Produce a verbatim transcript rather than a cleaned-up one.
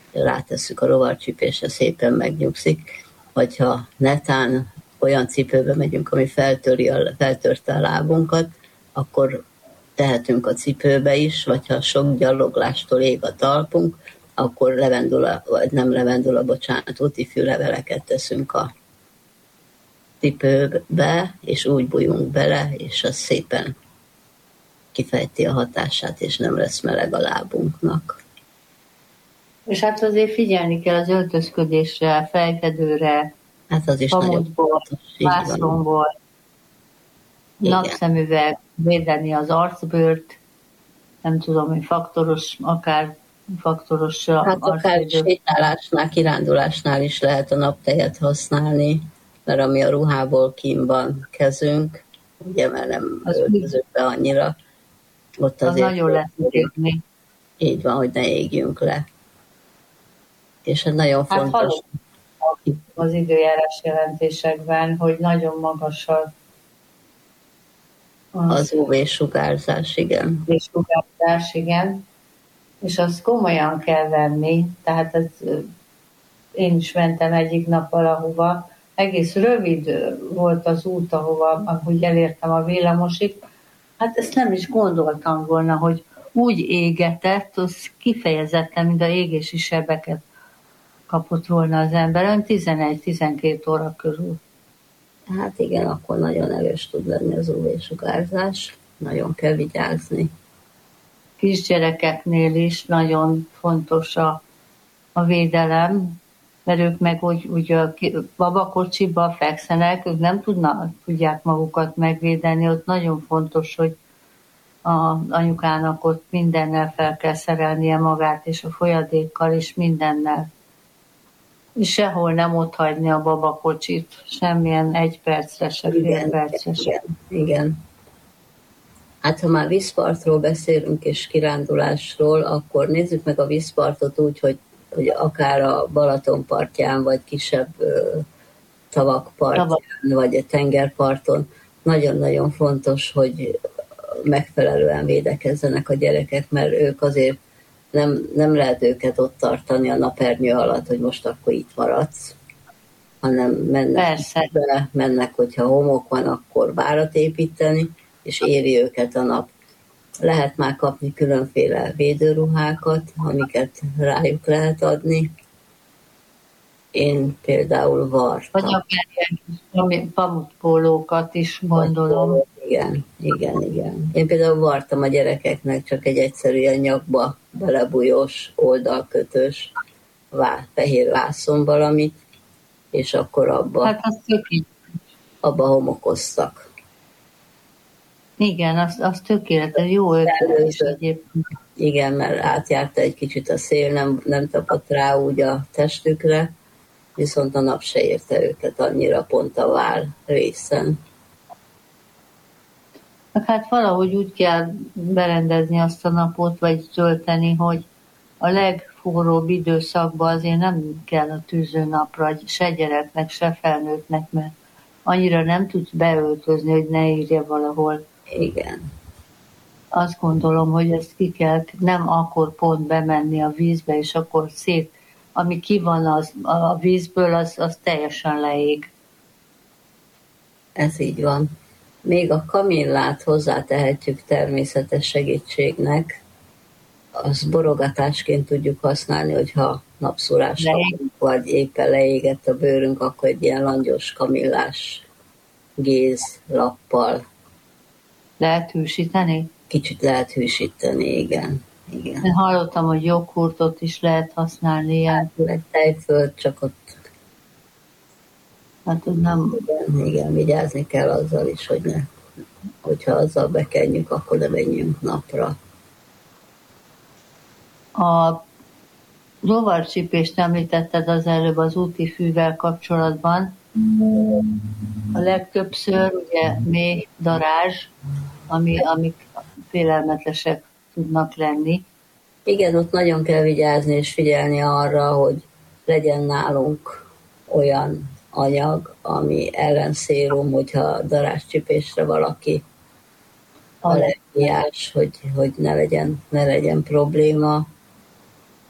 rátesszük a rovarcsipésre, szépen megnyugszik. Hogyha netán olyan cipőbe megyünk, ami feltöri a, feltörte a lábunkat, akkor tehetünk a cipőbe is, vagy ha sok gyaloglástól ég a talpunk, akkor levendula, vagy nem levendula, bocsánat, útifűleveleket teszünk a cipőbe, és úgy bújunk bele, és az szépen kifejti a hatását, és nem lesz meleg a lábunknak. És hát azért figyelni kell az öltözködésre, fejfedőre, hát az is pamutból, vászonból, napszemüveg, védeni az arcbőrt, nem tudom, hogy faktoros, akár faktoros hát akár sétálásnál, kirándulásnál is lehet a naptejet használni, mert ami a ruhából kín van kezünk, ugye, mert nem öltözünk be annyira, ott az azért nagyon lehet égni. Így van, hogy ne égjünk le. És ez nagyon hát fontos. Az időjárás jelentésekben, hogy nagyon magas az, az ú vé-sugárzás, igen. ú vé-sugárzás, igen. És azt komolyan kell venni, tehát ez, én is mentem egyik nap valahova, egész rövid volt az út, ahova ahogy elértem a villamosig, hát ezt nem is gondoltam volna, hogy úgy égetett, az kifejezetten, mint a égési sebeket kapott volna az ember, olyan tizenegy-tizenkét óra körül. Hát igen, akkor nagyon erős tud lenni az ú vé-sugárzás, nagyon kell vigyázni. Kisgyerekeknél is nagyon fontos a, a védelem, mert ők meg úgy, úgy a babakocsiba fekszenek, ők nem tudnak, tudják magukat megvédeni, ott nagyon fontos, hogy a anyukának ott mindennel fel kell szerelnie magát, és a folyadékkal, és mindennel. És sehol nem ott hagyni a babakocsit, semmilyen egy percre se, fél percre se. Igen, igen. Hát ha már vízpartról beszélünk és kirándulásról, akkor nézzük meg a vízpartot úgy, hogy, hogy akár a Balaton partján, vagy kisebb ö, tavak partján, Tavak. vagy a tengerparton. Nagyon-nagyon fontos, hogy megfelelően védekezzenek a gyerekek, mert ők azért nem, nem lehet őket ott tartani a napernyő alatt, hogy most akkor itt maradsz, hanem mennek, be, mennek, hogyha homok van, akkor várat építeni, és éri őket a nap. Lehet már kapni különféle védőruhákat, amiket rájuk lehet adni. Én például vartam. Vagy akár pamutpólókat is gondolom. Igen, igen, igen. Én például vartam a gyerekeknek csak egy egyszerű ilyen nyakba belebújós, oldalkötős, vá, fehér vászon valamit, és akkor abba, hát az abba homokoztak. Igen, az, az tökéletes, jó ötlet egyébként. Igen, mert átjárta egy kicsit a szél, nem, nem tapadt rá úgy a testükre, viszont a nap se érte őket annyira pont a vál részen. Hát valahogy úgy kell berendezni azt a napot, vagy tölteni, hogy a legforróbb időszakban azért nem kell a tűzőnapra, se gyereknek, se felnőttnek, mert annyira nem tudsz beöltözni, hogy ne érje valahol. Igen. Azt gondolom, hogy ezt ki kell, nem akkor pont bemenni a vízbe, és akkor szét, ami ki van az, a vízből, az, az teljesen leég. Ez így van. Még a kamillát hozzátehetjük természetes segítségnek. Azt borogatásként tudjuk használni, hogyha napszórás kapunk, vagy éppen leégett a bőrünk, akkor egy ilyen langyos kamillás géz lappal. Lehet hűsíteni? Kicsit lehet hűsíteni, igen. igen. Én hallottam, hogy joghurtot is lehet használni ilyen. Egy tejföld, csak ott hát nem... Igen, igen, vigyázni kell azzal is, hogy ne, hogyha azzal bekenjük, akkor ne menjünk napra. A rovarcsípést említetted az előbb az úti fűvel kapcsolatban. A legtöbbször ugye mély darázs, ami, amik félelmetesek tudnak lenni. Igen, ott nagyon kell vigyázni és figyelni arra, hogy legyen nálunk olyan anyag, ami ellenszérum, hogyha darázscsípésre valaki allergiás, hogy, hogy ne legyen, ne legyen probléma.